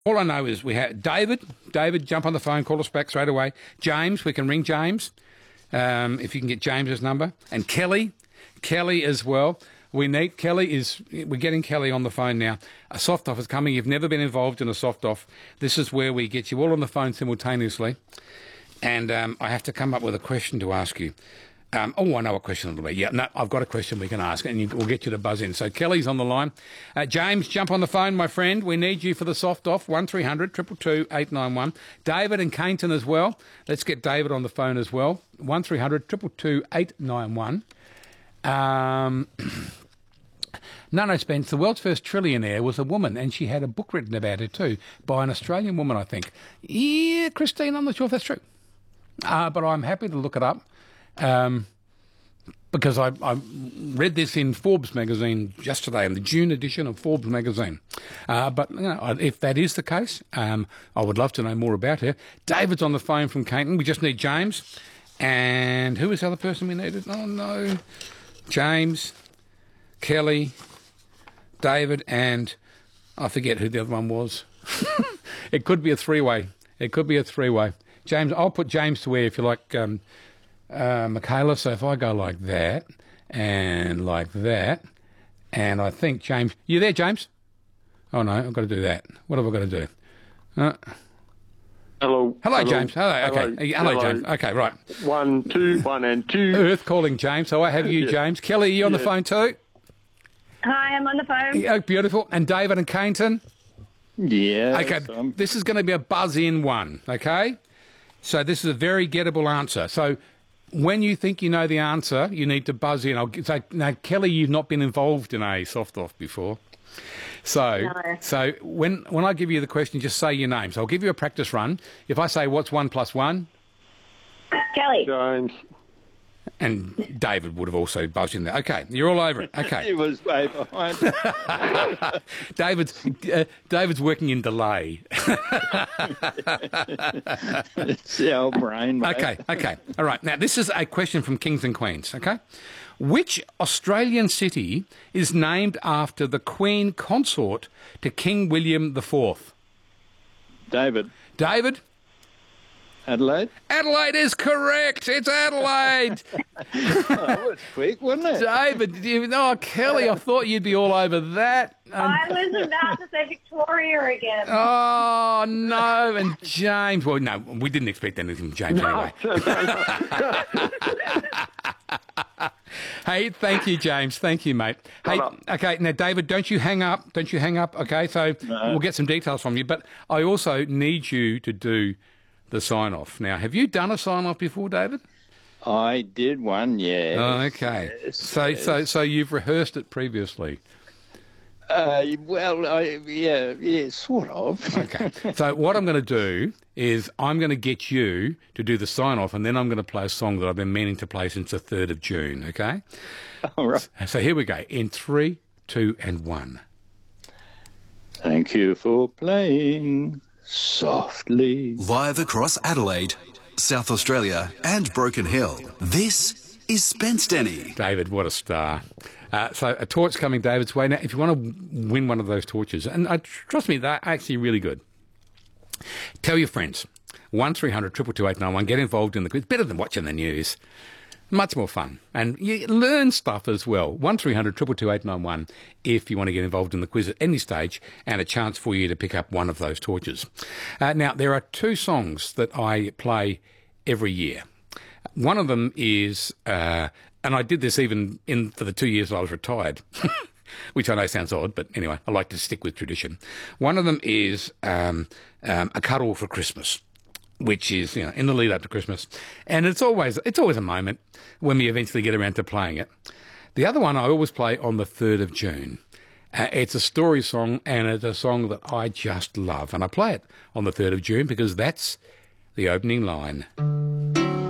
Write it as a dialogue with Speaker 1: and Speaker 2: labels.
Speaker 1: All I know is we have David. David, jump on the phone, call us back straight away. James, we can ring James, if you can get James's number. And Kelly as well. We're getting Kelly on the phone now. A soft off is coming. You've never been involved in a soft off. This is where we get you all on the phone simultaneously. And I have to come up with a question to ask you. I know what question it'll be. Yeah, no, I've got a question we can ask, and we'll get you to buzz in. So Kelly's on the line. James, jump on the phone, my friend. We need you for the soft off, 1300 222 891. David and Cainton as well. Let's get David on the phone as well, 1300 222 891. No, Spence, the world's first trillionaire was a woman, and she had a book written about her too, by an Australian woman, I think. Yeah, Christine, I'm not sure if that's true. But I'm happy to look it up. Because I read this in Forbes magazine yesterday, in the June edition of Forbes magazine. But if that is the case, I would love to know more about her. David's on the phone from Cainton. We just need James. And who was the other person we needed? Oh, no. James, Kelly, David, and I forget who the other one was. It could be a three-way. James, I'll put James to where if you like... Michaela, so if I go like that, and I think James... You there, James? Oh, no, I've got to do that. What have I got to do?
Speaker 2: Hello.
Speaker 1: Hello, James. Hello, okay. Hello, James. Okay, right.
Speaker 2: 1, 2, 1 and 2.
Speaker 1: Earth calling, James, so I have you, James. Kelly, are you on the phone too?
Speaker 3: Hi, I'm on the phone.
Speaker 1: Oh, beautiful. And David and Cainton?
Speaker 2: Yeah.
Speaker 1: Okay, this is going to be a buzz-in one, okay? So this is a very gettable answer. So... when you think you know the answer, you need to buzz in. I'll say, now, Kelly, you've not been involved in a soft-off before. So when I give you the question, just say your name. So I'll give you a practice run. If I say, what's 1 + 1?
Speaker 3: Kelly.
Speaker 2: James.
Speaker 1: And David would have also buzzed in there. Okay, you're all over it. Okay.
Speaker 2: He was way behind.
Speaker 1: David's working in delay.
Speaker 2: It's our brain, mate.
Speaker 1: Okay. All right. Now, this is a question from Kings and Queens, okay? Which Australian city is named after the Queen consort to King William IV?
Speaker 2: David.
Speaker 1: Adelaide? Adelaide is correct. It's Adelaide.
Speaker 2: That was quick, wasn't it?
Speaker 1: David, Kelly, I thought you'd be all over that.
Speaker 3: I was about to say Victoria again.
Speaker 1: Oh, no. And James, well, no, we didn't expect anything from James anyway. Hey, thank you, James. Thank you, mate. Hey, okay, now, David, don't you hang up, okay? So we'll get some details from you. But I also need you to do the sign-off. Now, have you done a sign-off before, David?
Speaker 2: I did one, yeah.
Speaker 1: Oh, okay. Yes, so you've rehearsed it previously?
Speaker 2: Yeah, sort of.
Speaker 1: Okay. So what I'm going to do is I'm going to get you to do the sign-off, and then I'm going to play a song that I've been meaning to play since the 3rd of June, okay?
Speaker 2: All right.
Speaker 1: So here we go. In 3, 2, and 1.
Speaker 2: Thank you for playing softly.
Speaker 4: Live across Adelaide, South Australia and Broken Hill, this is Spence Denny.
Speaker 1: David, what a star. So a torch coming David's way. Now, if you want to win one of those torches, and trust me, they're actually really good, tell your friends. 1300 222 891. Get involved in the quiz. Better than watching the news. Much more fun. And you learn stuff as well. 1300 222 891 if you want to get involved in the quiz at any stage, and a chance for you to pick up one of those torches. Now, there are 2 songs that I play every year. One of them is, and I did this even for the 2 years I was retired, which I know sounds odd, but anyway, I like to stick with tradition. One of them is A Cuddle for Christmas, which is, in the lead up to Christmas. And it's always a moment when we eventually get around to playing it. The other one I always play on the 3rd of June. It's a story song, and it's a song that I just love. And I play it on the 3rd of June because that's the opening line.